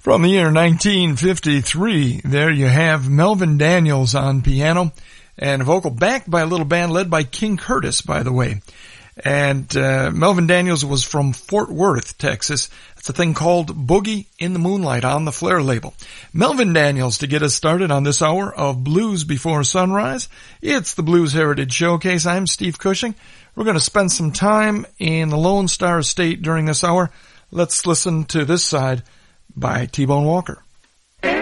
From the year 1953, there you have Melvin Daniels on piano and a vocal backed by a little band led by King Curtis, by the way. And Melvin Daniels was from Fort Worth, Texas. It's a thing called Boogie in the Moonlight on the Flair label. Melvin Daniels to get us started on this hour of Blues Before Sunrise. It's the Blues Heritage Showcase. I'm Steve Cushing. We're going to spend some time in the Lone Star State during this hour. Let's listen to this side by T-Bone Walker.